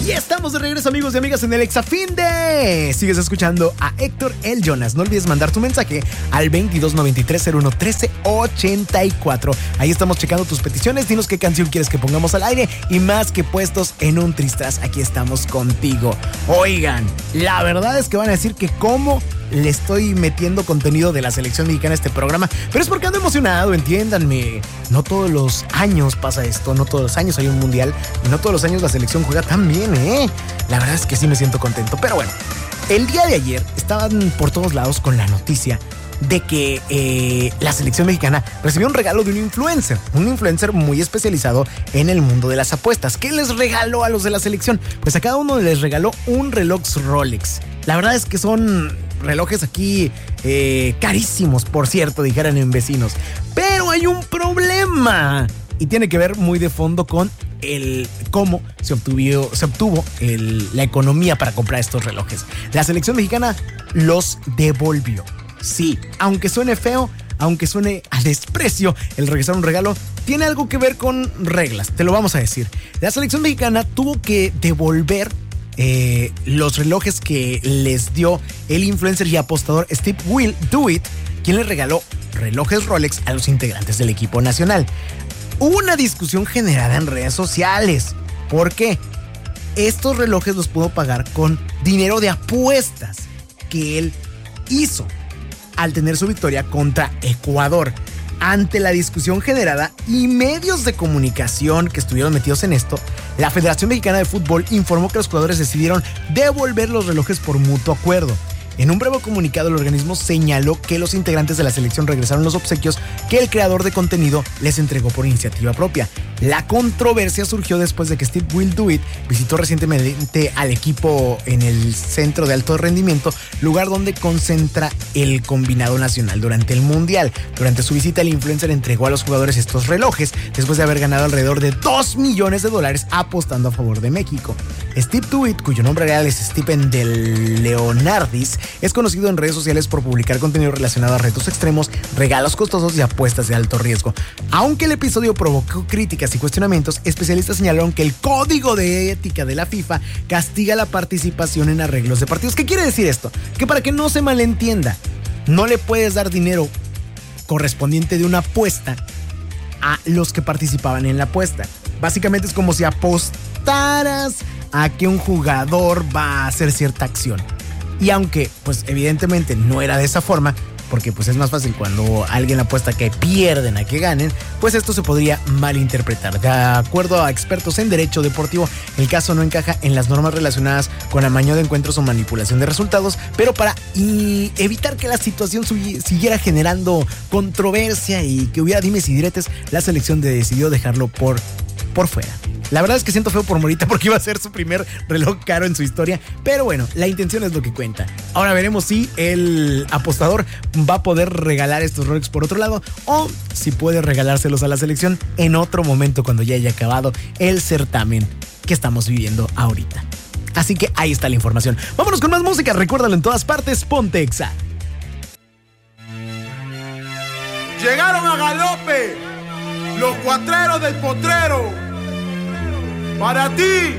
Ya estamos de regreso, amigos y amigas, en el Exafinde. Sigues escuchando a Héctor El Jonas. No olvides mandar tu mensaje al 2293-011384. Ahí estamos checando tus peticiones. Dinos qué canción quieres que pongamos al aire. Y más que puestos en un tristras, aquí estamos contigo. Oigan, la verdad es que van a decir que cómo le estoy metiendo contenido de la selección mexicana a este programa, pero es porque ando emocionado, entiéndanme. No todos los años pasa esto, no todos los años hay un mundial, y no todos los años la selección juega tan bien, La verdad es que sí me siento contento, pero bueno, el día de ayer estaban por todos lados con la noticia de que la selección mexicana recibió un regalo de un influencer muy especializado en el mundo de las apuestas. ¿Qué les regaló a los de la selección? Pues a cada uno les regaló un reloj Rolex. La verdad es que son relojes aquí carísimos, por cierto, dijeran en vecinos. Pero hay un problema y tiene que ver muy de fondo con el cómo se obtuvo la economía para comprar estos relojes. La selección mexicana los devolvió. Sí, aunque suene feo, aunque suene a desprecio, el regresar un regalo tiene algo que ver con reglas, te lo vamos a decir. La selección mexicana tuvo que devolver los relojes que les dio el influencer y apostador Steve Will Do It, quien le regaló relojes Rolex a los integrantes del equipo nacional. Hubo una discusión generada en redes sociales. ¿Por qué? Estos relojes los pudo pagar con dinero de apuestas que él hizo al tener su victoria contra Ecuador. Ante la discusión generada y medios de comunicación que estuvieron metidos en esto, la Federación Mexicana de Fútbol informó que los jugadores decidieron devolver los relojes por mutuo acuerdo. En un breve comunicado, el organismo señaló que los integrantes de la selección regresaron los obsequios que el creador de contenido les entregó por iniciativa propia. La controversia surgió después de que Steve Will Do It visitó recientemente al equipo en el centro de alto rendimiento, lugar donde concentra el combinado nacional durante el Mundial. Durante su visita, el influencer entregó a los jugadores estos relojes después de haber ganado alrededor de $2 millones apostando a favor de México. Steve Do It, cuyo nombre real es Stephen de Leonardis, es conocido en redes sociales por publicar contenido relacionado a retos extremos, regalos costosos y apuestas de alto riesgo. Aunque el episodio provocó críticas y cuestionamientos, especialistas señalaron que el código de ética de la FIFA castiga la participación en arreglos de partidos. ¿Qué quiere decir esto? Que para que no se malentienda, no le puedes dar dinero correspondiente de una apuesta a los que participaban en la apuesta. Básicamente es como si apostaras a que un jugador va a hacer cierta acción. Y aunque, pues evidentemente no era de esa forma, porque pues es más fácil cuando alguien apuesta que pierden a que ganen, pues esto se podría malinterpretar. De acuerdo a expertos en derecho deportivo, el caso no encaja en las normas relacionadas con amaño de encuentros o manipulación de resultados, pero para evitar que la situación siguiera generando controversia y que hubiera dimes y diretes, la selección decidió dejarlo por fuera. La verdad es que siento feo por Morita porque iba a ser su primer reloj caro en su historia, pero bueno, la intención es lo que cuenta. Ahora veremos si el apostador va a poder regalar estos Rolex por otro lado o si puede regalárselos a la selección en otro momento cuando ya haya acabado el certamen que estamos viviendo ahorita. Así que ahí está la información. Vámonos con más música, recuérdalo en todas partes, ponte Exa. Llegaron a galope los cuatreros del potrero. Para ti,